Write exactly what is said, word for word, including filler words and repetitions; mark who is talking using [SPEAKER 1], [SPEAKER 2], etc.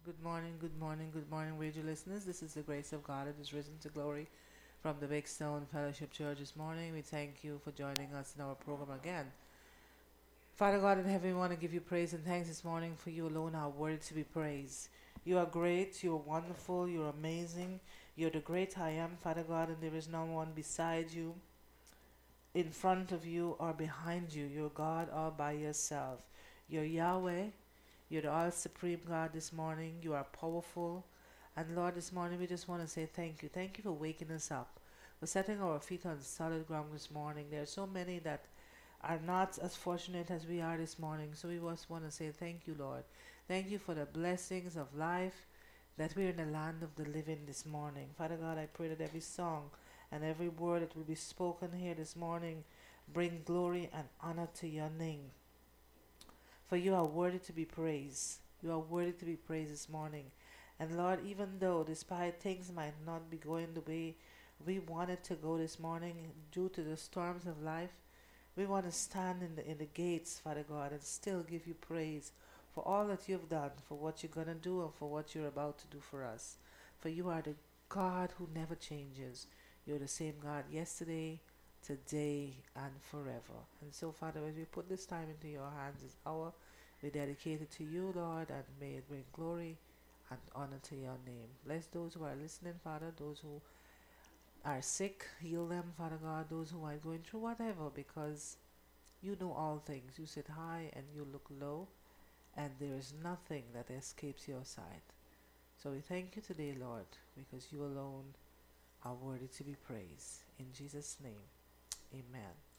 [SPEAKER 1] Good morning, good morning, good morning, radio listeners. This is the grace of God. It is risen to glory from the Big Stone Fellowship Church this morning. We thank you for joining us in our program again. Father God in heaven, we want to give you praise and thanks this morning for you alone are worthy to be praised. You are great, you are wonderful, you are amazing. You're the great I am, Father God, and there is no one beside you, in front of you, or behind you. You're God all by yourself. You're Yahweh. You're the all supreme God this morning. You are powerful. And Lord, this morning we just want to say thank you. Thank you for waking us up, for setting our feet on solid ground this morning. There are so many that are not as fortunate as we are this morning. So we just want to say thank you, Lord. Thank you for the blessings of life that we're in the land of the living this morning. Father God, I pray that every song and every word that will be spoken here this morning bring glory and honor to your name. For you are worthy to be praised. You are worthy to be praised this morning. And Lord, even though despite things might not be going the way we wanted to go this morning due to the storms of life, we want to stand in the in the gates, Father God, and still give you praise for all that you've done, for what you're gonna do, and for what you're about to do for us. For you are the God who never changes. You're the same God yesterday, today, and forever. And so, Father, as we put this time into your hands, this hour, we dedicate it to you, Lord, and may it bring glory and honor to your name. Bless those who are listening, Father, those who are sick, heal them, Father God, those who are going through whatever, because you know all things. You sit high and you look low, and there is nothing that escapes your sight. So we thank you today, Lord, because you alone are worthy to be praised. In Jesus' name, amen.